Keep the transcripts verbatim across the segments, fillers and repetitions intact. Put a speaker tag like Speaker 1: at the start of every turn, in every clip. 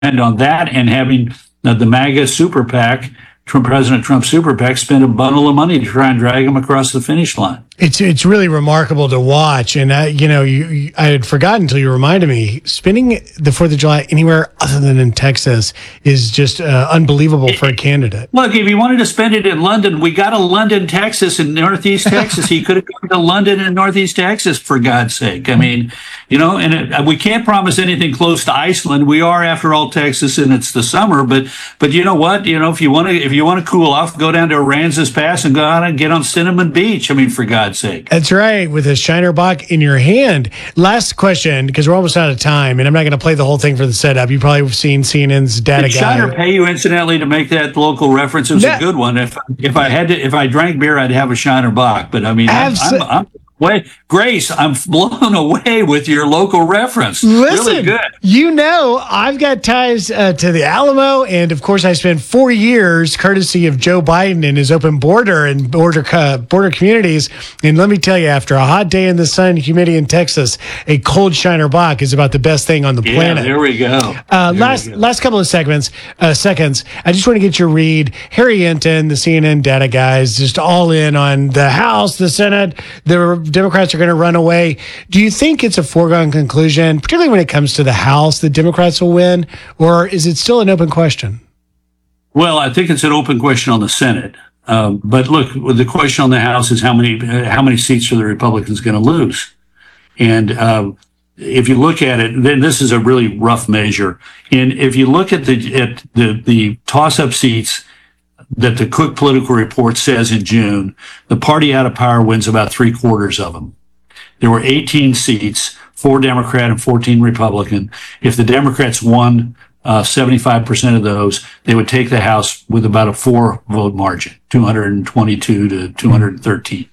Speaker 1: on that and having uh, the MAGA super PAC, Trump, President Trump super PAC, spend a bundle of money to try and drag him across the finish line.
Speaker 2: It's it's really remarkable to watch, and uh, you know, you, you, I had forgotten until you reminded me. Spending the Fourth of July anywhere other than in Texas is just uh, unbelievable for a candidate.
Speaker 1: Look, if he wanted to spend it in London, we got a London, Texas, in Northeast Texas. He could have gone to London and Northeast Texas, for God's sake. I mean, you know, and it, we can't promise anything close to Iceland. We are, after all, Texas, and it's the summer. But but you know what? You know, if you want to if you want to cool off, go down to Aransas Pass and go out and get on Cinnamon Beach. I mean, for God's sake.
Speaker 2: That's right, with a Shiner Bock in your hand. Last question, because we're almost out of time, and I'm not going to play the whole thing for the setup. You probably have seen C N N's Data
Speaker 1: Did
Speaker 2: Guy.
Speaker 1: Shiner pay you incidentally to make that local reference? It was
Speaker 2: No.
Speaker 1: a good one. If if I had to, if I drank beer, I'd have a Shiner Bock. But I mean, I'm,
Speaker 2: Abso-
Speaker 1: I'm, I'm Wait, Grace, I'm blown away with your local reference.
Speaker 2: Listen,
Speaker 1: really good.
Speaker 2: You know, I've got ties uh, to the Alamo, and of course, I spent four years, courtesy of Joe Biden and his open border and border uh, border communities. And let me tell you, after a hot day in the sun, humidity in Texas, a cold Shiner Bock is about the best thing on the
Speaker 1: Yeah,
Speaker 2: planet.
Speaker 1: there we go.
Speaker 2: Uh,
Speaker 1: There
Speaker 2: last
Speaker 1: we go.
Speaker 2: last couple of segments, uh, seconds. I just want to get your read. Harry Enton, the C N N data guys, just all in on the House, the Senate. The Democrats are going to run away. Do you think it's a foregone conclusion, particularly when it comes to the House, the Democrats will win, or is it still an open question?
Speaker 1: Well, I think it's an open question on the Senate. Um, but look, the question on the House is how many uh, how many seats are the Republicans going to lose? And um, if you look at it, then this is a really rough measure. And if you look at the at the the toss-up seats that the Cook Political Report says in June, the party out of power wins about three quarters of them. There were eighteen seats, four Democrat and fourteen Republican. If the Democrats won uh, seventy-five percent of those, they would take the House with about a four vote margin, two hundred twenty-two to two hundred thirteen.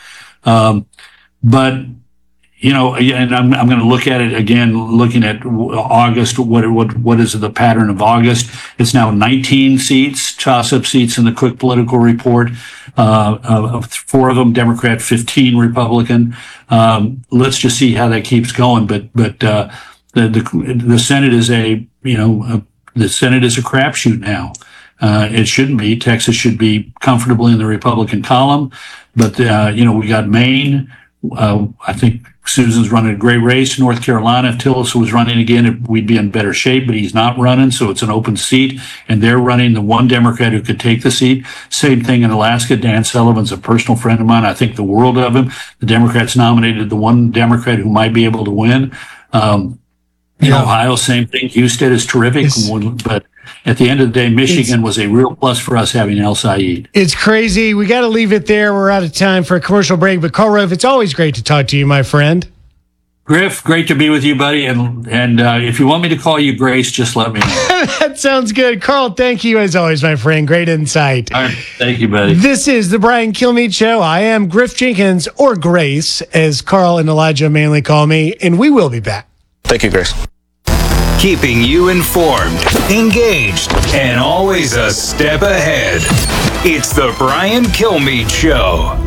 Speaker 1: Um, but You know, and I'm I'm going to look at it again, looking at August. What what what is the pattern of August? It's now nineteen seats, toss-up seats in the Cook Political Report. Uh, uh, four of them Democrat, fifteen Republican. Um, let's just see how that keeps going. But but uh, the the the Senate is a you know a, the Senate is a crapshoot now. Uh, it shouldn't be. Texas should be comfortably in the Republican column, but uh, you know we got Maine. Uh, I think Susan's running a great race. North Carolina, if Tillis was running again, we'd be in better shape, but he's not running, so it's an open seat, and they're running the one Democrat who could take the seat. Same thing in Alaska. Dan Sullivan's a personal friend of mine. I think the world of him. The Democrats nominated the one Democrat who might be able to win. Um, in
Speaker 2: Yeah.
Speaker 1: Ohio, same thing. Houston is terrific,
Speaker 2: It's-
Speaker 1: but at the end of the day, Michigan was a real plus for us having El Said.
Speaker 2: It's crazy. We got to leave it there. We're out of time for a commercial break. But Karl Rove, it's always great to talk to you, my friend.
Speaker 1: Griff, great to be with you, buddy. And and uh, if you want me to call you Grace, just let me know.
Speaker 2: That sounds good. Karl, thank you as always, my friend. Great insight.
Speaker 1: All right. Thank you, buddy.
Speaker 2: This is the Brian Kilmeade Show. I am Griff Jenkins, or Grace, as Karl and Elijah Manley call me, and we will be back.
Speaker 3: Thank you, Grace.
Speaker 4: Keeping you informed, engaged, and always a step ahead. It's the Brian Kilmeade Show.